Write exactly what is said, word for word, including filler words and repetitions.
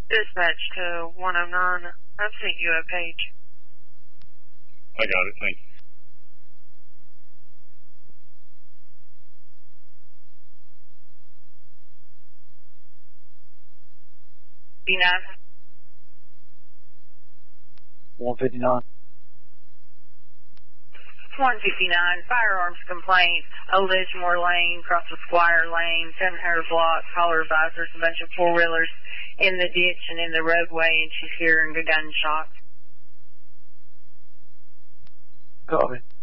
Dispatch to one oh nine. I've sent you a page. I got it, thank you. fifty-nine. one fifty-nine. one fifty-nine, firearms complaint, Old Edgemore Lane, across the Squire Lane, seven hundred block, caller advisors, a bunch of four-wheelers in the ditch and in the roadway, and she's hearing a gunshot. Copy.